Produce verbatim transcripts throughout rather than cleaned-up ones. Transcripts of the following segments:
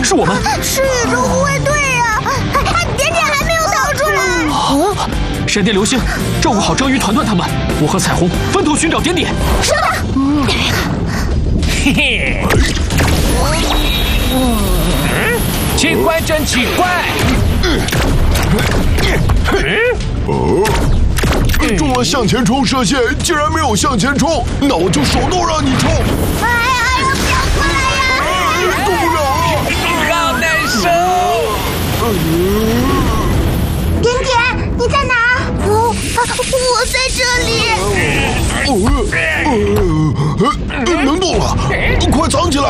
是我们！ 是宇宙护卫队呀！点点还没有逃出来。 啊！闪电流星，照顾好章鱼团团他们，我和彩虹分头寻找点点。 收到。嗯， 嘿嘿。嗯，奇怪，真奇怪。 哦。 中了向前冲射线，竟然没有向前冲，那我就手动让你冲！ 哎呀哎呀，不要过来呀！ 动不了， 好难受。 点点，你在哪？哦，我在这里。 能动了，快藏起来！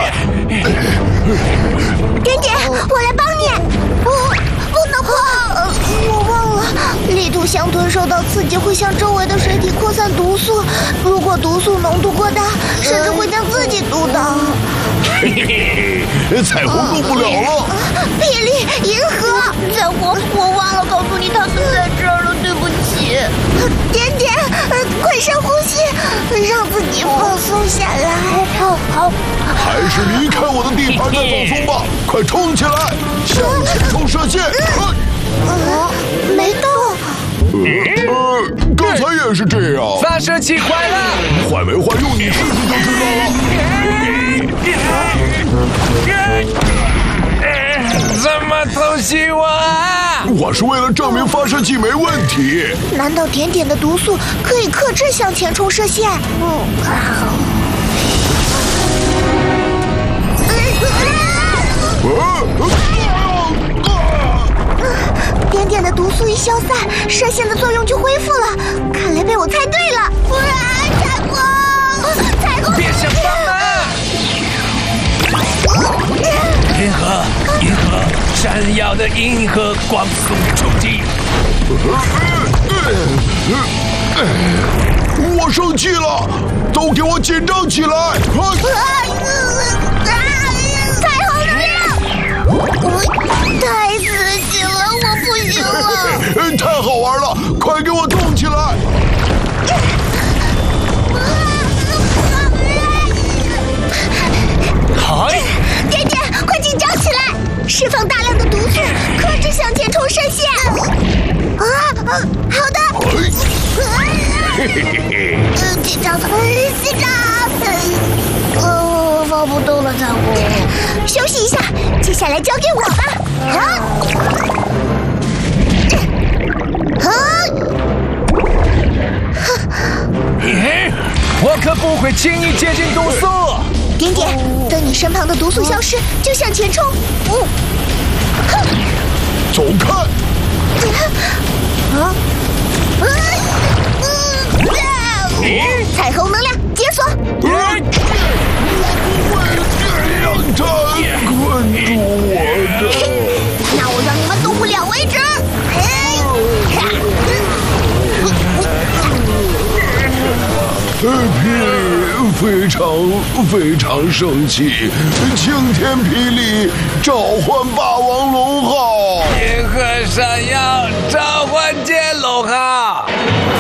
点点，我来帮你。哦，不能碰！我忘了。 力度相吞受到刺激会向周围的水体扩散毒素，如果毒素浓度过大，甚至会将自己毒倒。 嘿嘿，彩虹动不了了。 霹雳、银河、彩虹，我忘了告诉你他们在这儿了，对不起。点点，快深呼吸，让自己放松下来。好，好。 还是离开我的地盘再放松吧，快冲起来，向前冲射线。 呃，没动。 呃，刚才也是这样。 发射器坏了， 坏没坏用你试试就知道了。怎么偷袭我啊？ 我是为了证明发射器没问题。 难道点点的毒素可以克制向前冲射线？嗯。点点的毒素一消散，射线的作用就恢复了。看来被我猜对了。啊！彩虹，彩虹， 别想帮忙！银河，银河，闪耀的银河光速冲击！ 我生气了，都给我紧张起来！啊！ 彩虹能量，太刺激了，我不行了。 太好玩了，快给我动起来！ 嗨！ 点点，快紧张起来，释放大量的毒素，克制向前冲射线。啊，好的。 嘿嘿嘿嘿。 紧张，紧张。呃，我放不动了，彩虹。休息一下，接下来交给我吧。啊！啊！ 我可不会轻易接近毒素。 点点，等你身旁的毒素消失，就向前冲。嗯。哼！ 走开！ 啊！彩虹能量解锁。 我不会让他困住我的。 那我让你们动不了为止。 霹雳非常非常生气，晴天霹雳召唤霸王龙号， 银河闪耀召唤剑龙号。